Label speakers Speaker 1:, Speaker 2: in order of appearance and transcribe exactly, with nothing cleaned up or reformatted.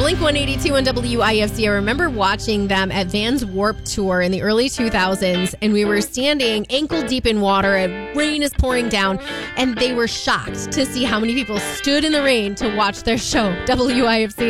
Speaker 1: Blink one eighty-two on W I F C. I remember watching them at Vans Warped Tour in the early two thousands, and we were standing ankle deep in water, and rain is pouring down, and they were shocked to see how many people stood in the rain to watch their show, W I F C.